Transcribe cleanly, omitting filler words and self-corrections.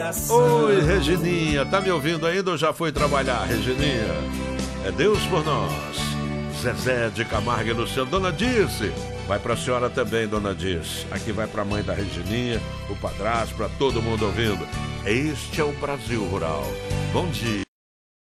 coração. Oi, Regininha, tá me ouvindo ainda ou já foi trabalhar, Regininha? É Deus por nós. Zezé de Camargo e Luciano. Dona Dirce, vai pra senhora também, Dona Dirce. Aqui vai pra mãe da Regininha, o padrasto, pra todo mundo ouvindo. Este é o Brasil Rural. Bom dia.